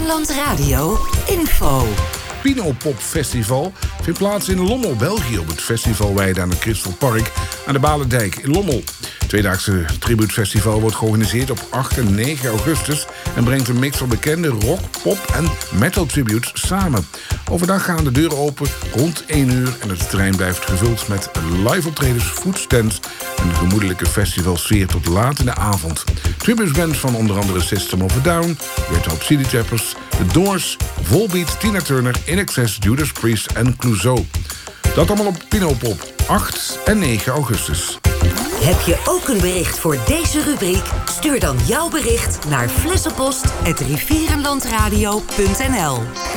Rivierenland Radio info. Pinopop Festival vindt plaats in Lommel, België, op het festivalweide aan het Crystal Park aan de Balendijk in Lommel. Het tweedaagse tribuutfestival wordt georganiseerd op 8 en 9 augustus... en brengt een mix van bekende rock, pop en metal tributes samen. Overdag gaan de deuren open rond 1 uur... en het terrein blijft gevuld met live optredens, foodstands... en een gemoedelijke festivalsfeer tot laat in de avond. Tributesbands van onder andere System of a Down, Red Hot Chili Peppers, The Doors, Volbeat, Tina Turner, INXS, Judas Priest en Clouseau. Dat allemaal op Pinopop, 8 en 9 augustus. Heb je ook een bericht voor deze rubriek? Stuur dan jouw bericht naar flessenpost@rivierenlandradio.nl.